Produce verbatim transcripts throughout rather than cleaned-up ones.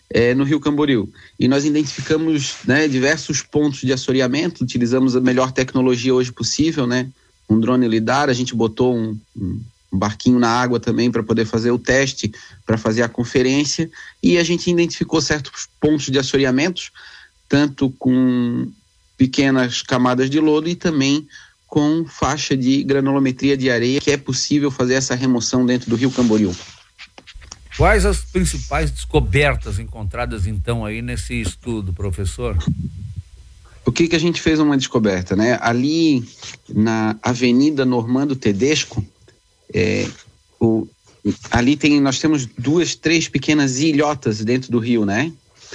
é, no Rio Camboriú. E nós identificamos, né, diversos pontos de assoreamento, utilizamos a melhor tecnologia hoje possível, né? Um drone lidar, a gente botou um, um barquinho na água também para poder fazer o teste, para fazer a conferência, e a gente identificou certos pontos de assoreamentos, tanto com pequenas camadas de lodo e também com faixa de granulometria de areia, que é possível fazer essa remoção dentro do Rio Camboriú. Quais as principais descobertas encontradas então aí nesse estudo, professor? O que que a gente fez uma descoberta, né? Ali na Avenida Normando Tedesco, é, o, ali tem, nós temos duas, três pequenas ilhotas dentro do rio, né?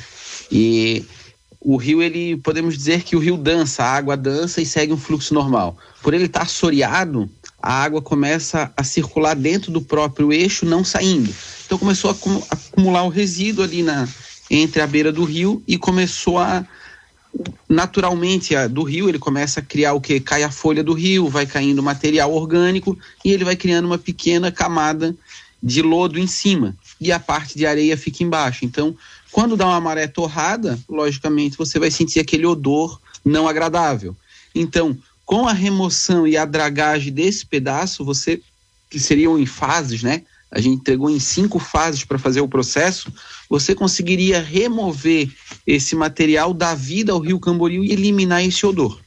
E o rio, ele, podemos dizer que o rio dança, a água dança e segue um fluxo normal. Por ele estar assoreado, a água começa a circular dentro do próprio eixo, não saindo. Então começou a acumular o resíduo ali na, entre a beira do rio e começou a, naturalmente, a, do rio, ele começa a criar o quê? Cai a folha do rio, vai caindo material orgânico e ele vai criando uma pequena camada de lodo em cima e a parte de areia fica embaixo. Então, quando dá uma maré torrada, logicamente você vai sentir aquele odor não agradável. Então, com a remoção e a dragagem desse pedaço, você, que seriam em fases, né? A gente entregou em cinco fases para fazer o processo, você conseguiria remover esse material da vida ao Rio Camboriú e eliminar esse odor.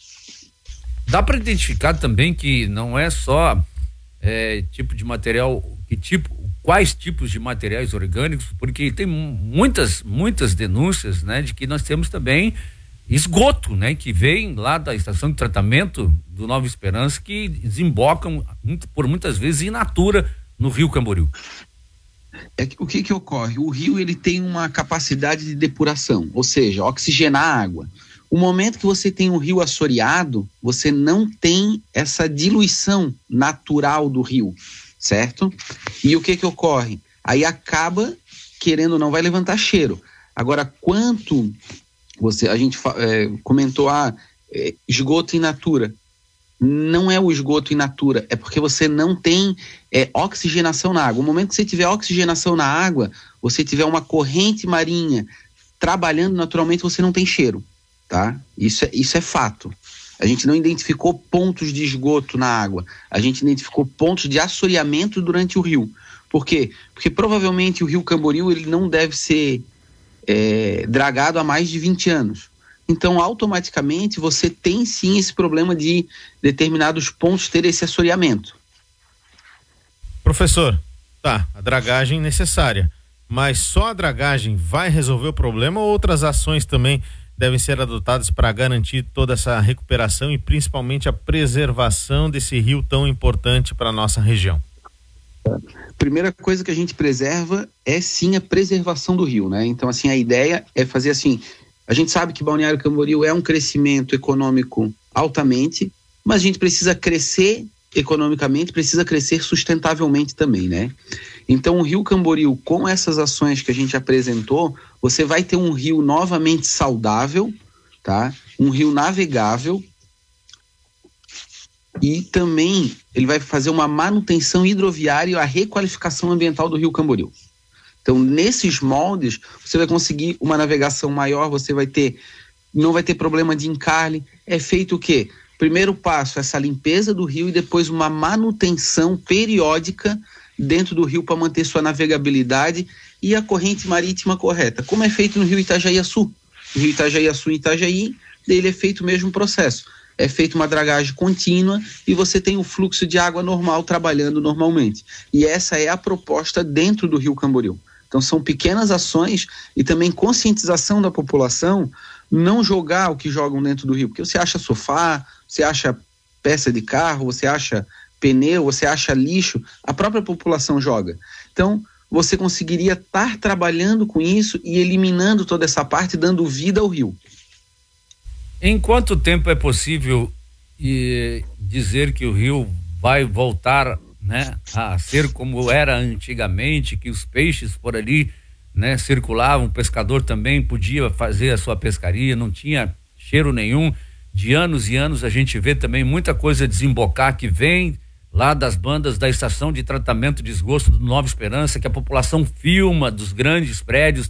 Dá para identificar também que não é só é, tipo de material, que tipo, quais tipos de materiais orgânicos, porque tem muitas, muitas denúncias, né, de que nós temos também esgoto, né, que vem lá da estação de tratamento do Nova Esperança, que desembocam por muitas vezes in natura no Rio Camboriú. É que, o que que ocorre? O rio, ele tem uma capacidade de depuração, ou seja, oxigenar a água. O momento que você tem um rio assoreado, você não tem essa diluição natural do rio, certo? E o que que ocorre? Aí acaba, querendo ou não, vai levantar cheiro. Agora, quanto você, a gente é, comentou, ah, é, esgoto in natura. Não é o esgoto in natura, é porque você não tem é, oxigenação na água. No momento que você tiver oxigenação na água, você tiver uma corrente marinha trabalhando naturalmente, você não tem cheiro, tá? Isso é, isso é fato. A gente não identificou pontos de esgoto na água, a gente identificou pontos de assoreamento durante o rio. Por quê? Porque provavelmente o Rio Camboriú, ele não deve ser é, dragado há mais de vinte anos. Então, automaticamente, você tem sim esse problema de determinados pontos ter esse assoreamento. Professor, tá, a dragagem necessária, mas só a dragagem vai resolver o problema ou outras ações também devem ser adotadas para garantir toda essa recuperação e principalmente a preservação desse rio tão importante para a nossa região? Primeira coisa que a gente preserva é sim a preservação do rio, né? Então, assim, a ideia é fazer assim... A gente sabe que Balneário Camboriú é um crescimento econômico altamente, mas a gente precisa crescer economicamente, precisa crescer sustentavelmente também, né? Então o Rio Camboriú, com essas ações que a gente apresentou, você vai ter um rio novamente saudável, tá? Um rio navegável e também ele vai fazer uma manutenção hidroviária e a requalificação ambiental do Rio Camboriú. Então, nesses moldes, você vai conseguir uma navegação maior, você vai ter, não vai ter problema de encalhe. É feito o quê? Primeiro passo, essa limpeza do rio e depois uma manutenção periódica dentro do rio para manter sua navegabilidade e a corrente marítima correta. Como é feito no Rio Itajaiaçu. No Rio Itajaiaçu e Itajaí, dele é feito o mesmo processo. É feita uma dragagem contínua e você tem o fluxo de água normal trabalhando normalmente. E essa é a proposta dentro do Rio Camboriú. Então são pequenas ações e também conscientização da população, não jogar o que jogam dentro do rio, porque você acha sofá, você acha peça de carro, você acha pneu, você acha lixo, a própria população joga. Então você conseguiria estar trabalhando com isso e eliminando toda essa parte, dando vida ao rio. Em quanto tempo é possível e, dizer que o rio vai voltar, né, a ser como era antigamente, que os peixes por ali, né, circulavam, o pescador também podia fazer a sua pescaria, não tinha cheiro nenhum? De anos e anos a gente vê também muita coisa desembocar que vem lá das bandas da estação de tratamento de esgoto do Nova Esperança, que a população filma dos grandes prédios